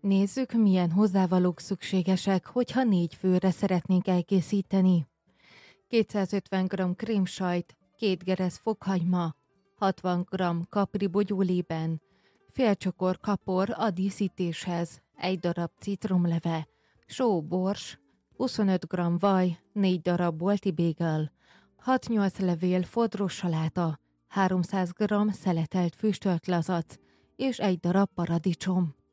Nézzük, milyen hozzávalók szükségesek, hogyha 4 főre szeretnénk elkészíteni. 250 g krémsajt, 2 geresz fokhagyma, 60 g kapri bogyólében, fél csokor kapor a díszítéshez, 1 darab citromleve, só, bors, 25 g vaj, 4 darab bolti bagel, 6-8 levél fodros saláta, 300 g szeletelt füstölt lazac és 1 darab paradicsom.